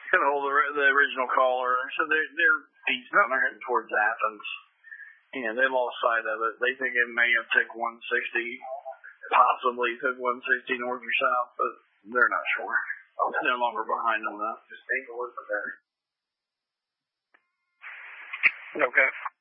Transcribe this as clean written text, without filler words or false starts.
couldn't hold the original caller. So they're east down there heading towards Athens. And they lost sight of it. They think it may have took 160, possibly took 160 north or south, but they're not sure. It's no longer behind them, though. Just take a look at that. Okay.